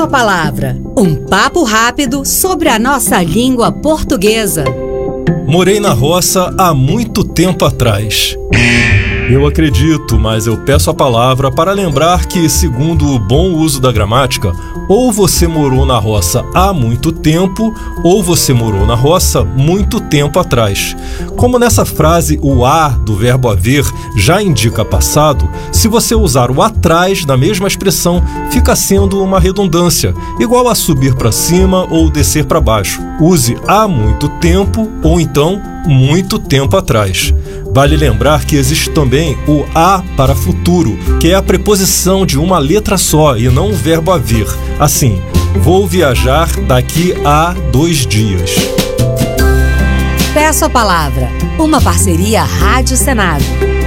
Peço a Palavra, um papo rápido sobre a nossa língua portuguesa. Morei na roça há muito tempo atrás. Eu acredito, mas eu peço a palavra para lembrar que, segundo o bom uso da gramática, ou você morou na roça há muito tempo, ou você morou na roça muito tempo atrás. Como nessa frase o "a" do verbo haver já indica passado, se você usar o atrás na mesma expressão, fica sendo uma redundância, igual a subir para cima ou descer para baixo. Use há muito tempo ou então muito tempo atrás. Vale lembrar que existe também o "a" para futuro, que é a preposição de uma letra só e não o verbo haver. Assim, vou viajar daqui a 2 dias. Peço a Palavra, uma parceria Rádio Senado.